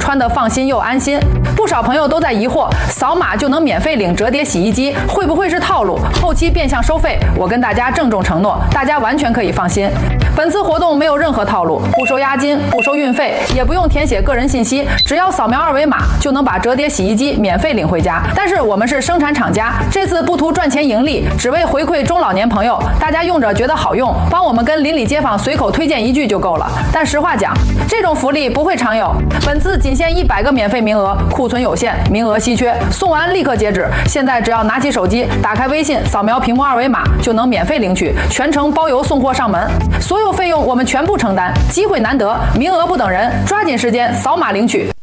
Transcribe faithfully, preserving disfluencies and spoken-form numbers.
穿得放心又安心。不少朋友都在疑惑，扫码就能免费领折叠洗衣机，会不会是套路？后期变相收费？我跟大家郑重承诺，大家完全可以放心。本次活动没有任何套路，不收押金，不收运费，也不用填写个人信息，只要扫描二维码就能把折叠洗衣机免费领回家。但是我们是生产厂家，这次不图赚钱盈利，只为回馈中老年朋友，大家用着觉得好用，帮我们跟邻里街坊随口推荐一句就够了。但实话讲，这种福利不会常有，本次仅限一百个免费名额，库存有限，名额稀缺，送完立刻截止。现在只要拿起手机，打开微信，扫描屏幕二维码就能免费领取，全程包邮送货上门，所有费用我们全部承担。机会难得，名额不等人，抓紧时间扫码领取。